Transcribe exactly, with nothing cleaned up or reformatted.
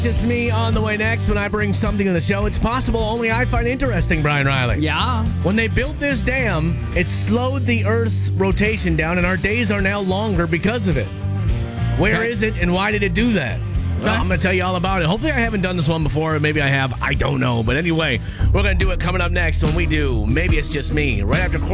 Just me on the way next when I bring something to the show. It's possible only I find interesting, Brian Riley. Yeah. When they built this dam, it slowed the Earth's rotation down, and our days are now longer because of it. Where Okay. is it, and why did it do that? Well, I'm going to tell you all about it. Hopefully I haven't done this one before. Maybe I have. I don't know. But anyway, we're going to do it coming up next when we do Maybe It's Just Me. Right after